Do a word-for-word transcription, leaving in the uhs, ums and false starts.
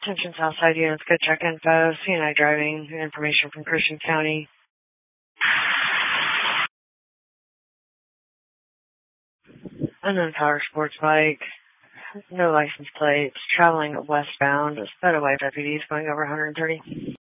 Attention Southside units, good check info. C and I driving information from Christian County. Unknown power sports bike. No license plates. Traveling westbound. Sped away deputies going over one hundred thirty.